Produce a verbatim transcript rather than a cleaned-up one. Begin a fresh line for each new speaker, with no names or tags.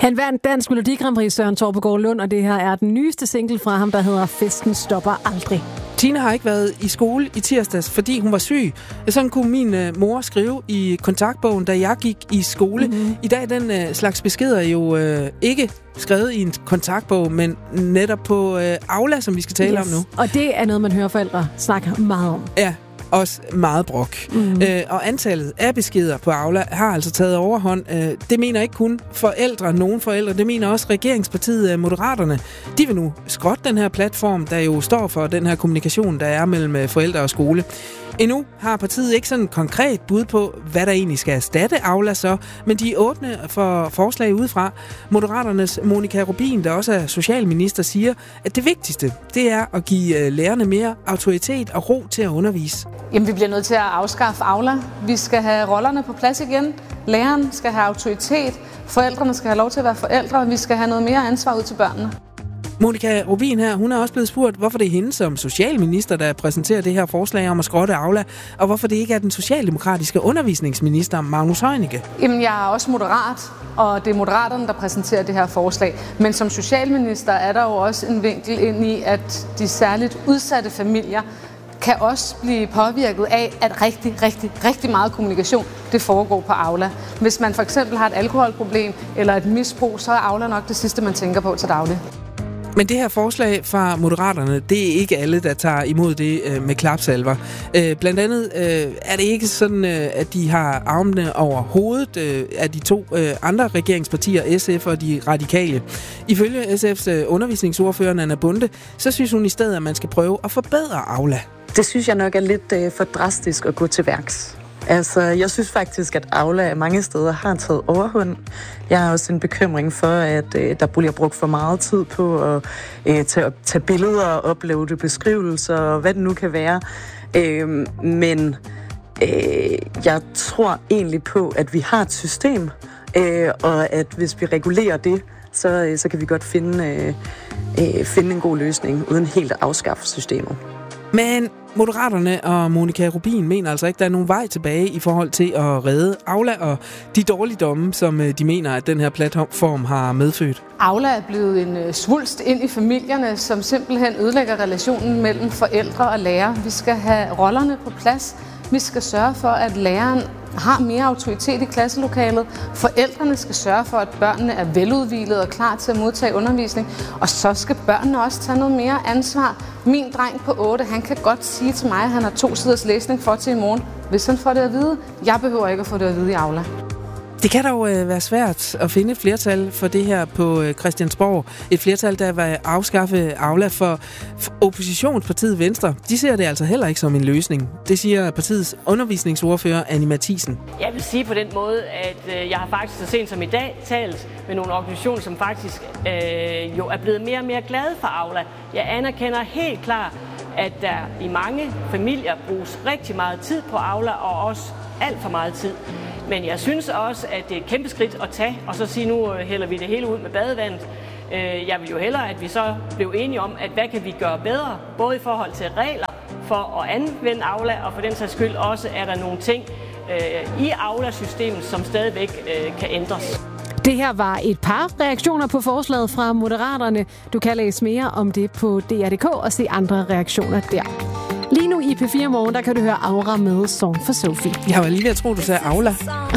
Han vandt Dansk Melodi Grand Prix, Søren Torpegaard Lund, og det her er den nyeste single fra ham, der hedder Festen stopper aldrig.
Tina har ikke været i skole i tirsdags, fordi hun var syg. Sådan kunne min øh, mor skrive i kontaktbogen, da jeg gik i skole. Mm-hmm. I dag er den øh, slags beskeder jo øh, ikke skrevet i en kontaktbog, men netop på øh, Aula, som vi skal tale yes. om nu.
Og det er noget, man hører forældre snakke meget om.
Ja. Også meget brok. Mm. Øh, og antallet af beskeder på Aula har altså taget overhånd. Øh, det mener ikke kun forældre, nogen forældre, det mener også regeringspartiet Moderaterne. De vil nu skrotte den her platform, der jo står for den her kommunikation, der er mellem forældre og skole. Endnu har partiet ikke sådan et konkret bud på, hvad der egentlig skal erstatte Aula så, men de er åbne for forslag udefra. Moderaternes Monika Rubin, der også er socialminister, siger, at det vigtigste, det er at give lærerne mere autoritet og ro til at undervise.
Jamen, vi bliver nødt til at afskaffe Aula. Vi skal have rollerne på plads igen. Læreren skal have autoritet. Forældrene skal have lov til at være forældre. Vi skal have noget mere ansvar ud til børnene.
Monika Rubin her, hun er også blevet spurgt, hvorfor det er hende som socialminister, der præsenterer det her forslag om at skrotte Aula, og hvorfor det ikke er den socialdemokratiske undervisningsminister, Magnus Heunicke.
Jamen, jeg er også moderat, og det er Moderaterne, der præsenterer det her forslag. Men som socialminister er der jo også en vinkel ind i, at de særligt udsatte familier kan også blive påvirket af, at rigtig, rigtig, rigtig meget kommunikation, det foregår på Aula. Hvis man for eksempel har et alkoholproblem eller et misbrug, så er Aula nok det sidste, man tænker på til daglig.
Men det her forslag fra Moderaterne, det er ikke alle, der tager imod det øh, med klapsalver. Øh, blandt andet øh, er det ikke sådan, øh, at de har armene over hovedet øh, af de to øh, andre regeringspartier, S F og de radikale. Ifølge S F's øh, undervisningsordfører, Nanna Bonde, så synes hun i stedet, at man skal prøve at forbedre Aula.
Det synes jeg nok er lidt øh, for drastisk at gå til værks. Altså, jeg synes faktisk, at Aula mange steder har taget overhånd. Jeg har også en bekymring for, at øh, der bliver brugt for meget tid på at øh, tage, tage billeder og uploade beskrivelser og hvad det nu kan være. Øh, men øh, jeg tror egentlig på, at vi har et system, øh, og at hvis vi regulerer det, så, øh, så kan vi godt finde, øh, øh, finde en god løsning uden helt at afskaffe systemet.
Men Moderaterne og Monika Rubin mener altså ikke, at der er nogen vej tilbage i forhold til at redde Aula og de dårligdomme, som de mener, at den her platform har medfødt.
Aula er blevet en svulst ind i familierne, som simpelthen ødelægger relationen mellem forældre og lærer. Vi skal have rollerne på plads. Vi skal sørge for, at læreren har mere autoritet i klasselokalet. Forældrene skal sørge for, at børnene er veludhvilede og klar til at modtage undervisning. Og så skal børnene også tage noget mere ansvar. Min dreng på otte, han kan godt sige til mig, at han har to siders læsning for til i morgen, hvis han får det at vide. Jeg behøver ikke at få det at vide i Aula.
Det kan dog øh, være svært at finde et flertal for det her på øh, Christiansborg. Et flertal, der vil afskaffe Aula for, for oppositionspartiet Venstre. De ser det altså heller ikke som en løsning. Det siger partiets undervisningsordfører Annie Matthiesen.
Jeg vil sige på den måde, at øh, jeg har faktisk så sent som i dag talt med nogle organisationer, som faktisk øh, jo er blevet mere og mere glade for Aula. Jeg anerkender helt klart, at der i mange familier bruges rigtig meget tid på Aula, og også alt for meget tid. Men jeg synes også, at det er et kæmpe skridt at tage, og så sige, nu hælder vi det hele ud med badevandet. Jeg vil jo hellere, at vi så blev enige om, at hvad kan vi gøre bedre, både i forhold til regler for at anvende Aula, og for den sags skyld også er der nogle ting i Aula-systemet, som stadigvæk kan ændres.
Det her var et par reaktioner på forslaget fra Moderaterne. Du kan læse mere om det på D R punktum d k og se andre reaktioner der. Lige nu i P fire Morgen, der kan du høre Aura med Song for Sophie.
Jeg var lige ved at tro, du sagde Aula.